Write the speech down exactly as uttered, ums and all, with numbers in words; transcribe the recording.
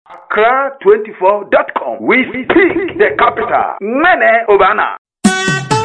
Accra twenty-four dot com. We speak the capital. Mene Obana.